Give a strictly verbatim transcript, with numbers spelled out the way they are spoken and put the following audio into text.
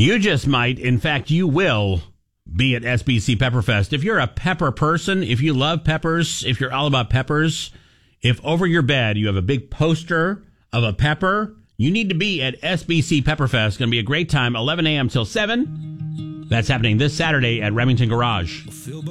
You just might. In fact, you will be at S B C Pepperfest. If you're a pepper person, if you love peppers, if you're all about peppers, if over your bed you have a big poster of a pepper, you need to be at S B C Pepperfest. It's going to be a great time, eleven a.m. till seven. That's happening this Saturday at Remington Garage.